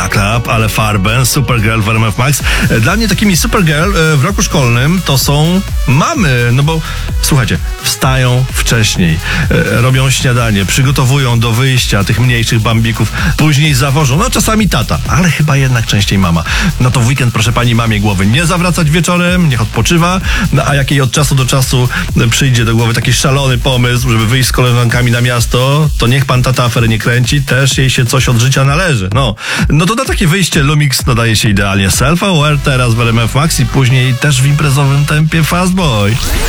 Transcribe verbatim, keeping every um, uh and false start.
mega club, ale Farben, Supergirl w R M F Max. Dla mnie takimi Supergirl w roku szkolnym to są mamy, no bo słuchajcie, wstają wcześniej, robią śniadanie, przygotowują do wyjścia tych mniejszych bambików, później zawożą, no czasami tata, ale chyba jednak częściej mama. No to w weekend proszę pani mamie głowy nie zawracać wieczorem, niech odpoczywa, no a jak jej od czasu do czasu przyjdzie do głowy taki szalony pomysł, żeby wyjść z koleżankami na miasto, to niech pan tata afery nie kręci, też jej się coś od życia należy. No, no to na takie wyjście Lumix nadaje się idealnie Self Aware, teraz w R M F Max i później też w imprezowym tempie Fast Boy.